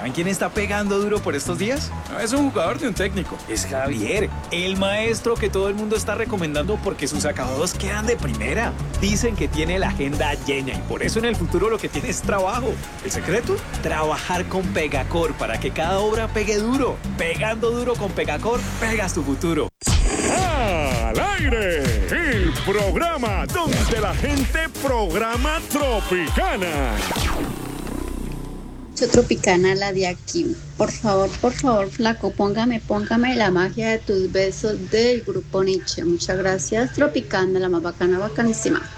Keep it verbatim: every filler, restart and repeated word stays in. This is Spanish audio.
¿Saben quién está pegando duro por estos días? No es un jugador de un técnico, es Javier, el maestro que todo el mundo está recomendando porque sus acabados quedan de primera. Dicen que tiene la agenda llena y por eso en el futuro lo que tiene es trabajo. ¿El secreto? Trabajar con Pegacor para que cada obra pegue duro. Pegando duro con Pegacor, pegas tu futuro. ¡Al aire! El programa donde la gente programa Tropicana. Yo Tropicana, la de aquí. Por favor, por favor, flaco, póngame, póngame la magia de tus besos del grupo Nietzsche. Muchas gracias, Tropicana, la más bacana, bacanísima.